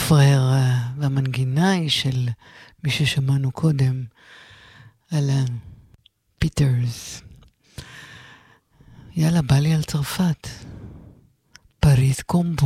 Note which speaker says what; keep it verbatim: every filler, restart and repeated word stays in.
Speaker 1: פרר, והמנגינה היא של מי ששמענו קודם, אלן פיטרס. יאללה, בא לי על צרפת. פריז קומבו.